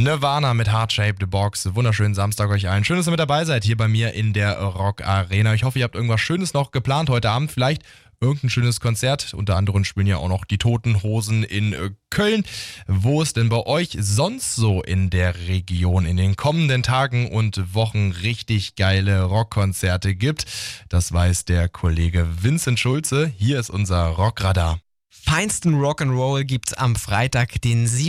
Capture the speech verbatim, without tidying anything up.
Nirvana mit Heart-Shaped Box. Wunderschönen Samstag euch allen. Schön, dass ihr mit dabei seid hier bei mir in der Rock Arena. Ich hoffe, ihr habt irgendwas Schönes noch geplant heute Abend. Vielleicht irgendein schönes Konzert. Unter anderem spielen ja auch noch die Toten Hosen in Köln. Wo es denn bei euch sonst so in der Region in den kommenden Tagen und Wochen richtig geile Rockkonzerte gibt, das weiß der Kollege Vincent Schulze. Hier ist unser Rockradar. Feinsten Rock'n'Roll gibt's am Freitag, den